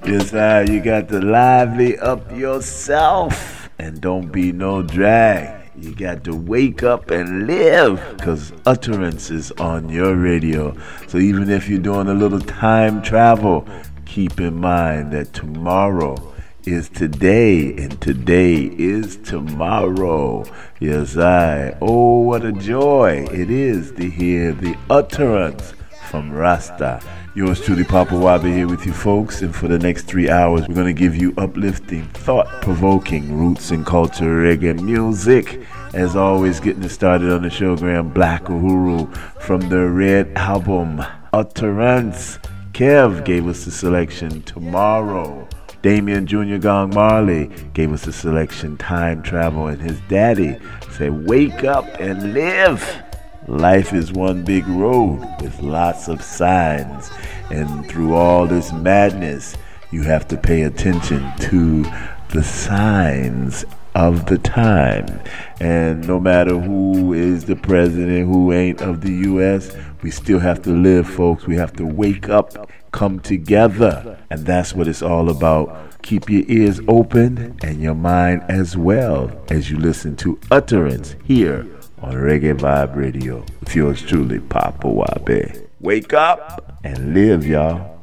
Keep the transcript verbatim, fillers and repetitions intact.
Yes, I, you got to lively up yourself and don't be no drag. You got to wake up and live, because Utterance is on your radio. So even if you're doing a little time travel, keep in mind that tomorrow is today and today is tomorrow. Yes, I. Oh, what a joy it is to hear the Utterance from Rasta. Yours truly, Papa Wabe, here with you folks, and for the next three hours we're going to give you uplifting, thought-provoking roots and culture reggae music. As always, getting it started on the showgram, Black Uhuru from the Red Album, Utterance. Kev gave us the selection, Tomorrow. Damien Junior Gong Marley gave us the selection, Time Travel, and his daddy said, wake up and live. Life is one big road with lots of signs, and through all this madness, you have to pay attention to the signs of the time. And no matter who is the president, who ain't of the U S, we still have to live, folks. We have to wake up, come together, and that's what it's all about. Keep your ears open and your mind as well as you listen to Utterance here on Reggae Vibe Radio with yours truly, Papa Wabe. Wake up and live, y'all.